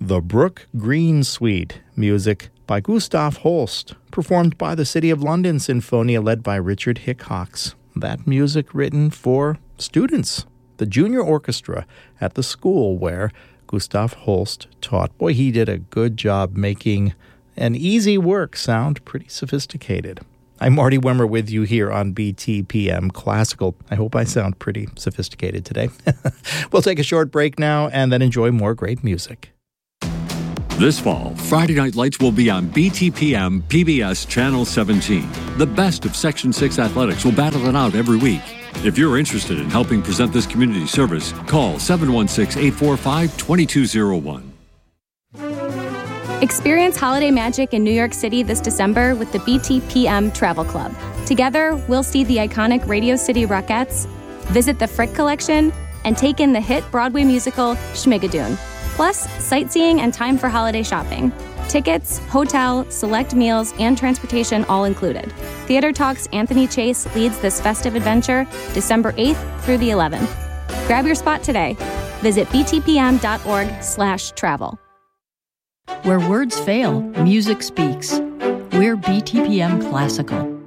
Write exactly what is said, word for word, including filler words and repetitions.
The Brook Green Suite, music by Gustav Holst, performed by the City of London Sinfonia led by Richard Hickox. That music written for students, the junior orchestra at the school where Gustav Holst taught. Boy, he did a good job making an easy work sound pretty sophisticated. I'm Marty Wimmer with you here on B T P M Classical. I hope I sound pretty sophisticated today. We'll take a short break now and then enjoy more great music. This fall, Friday Night Lights will be on B T P M P B S Channel seventeen. The best of Section six athletics will battle it out every week. If you're interested in helping present this community service, call seven one six, eight four five, two two zero one. Experience holiday magic in New York City this December with the B T P M Travel Club. Together, we'll see the iconic Radio City Rockettes, visit the Frick Collection, and take in the hit Broadway musical Schmigadoon. Plus, sightseeing and time for holiday shopping. Tickets, hotel, select meals, and transportation all included. Theater Talk's Anthony Chase leads this festive adventure December eighth through the eleventh. Grab your spot today. Visit btpm.org slash travel. Where words fail, music speaks. We're B T P M Classical.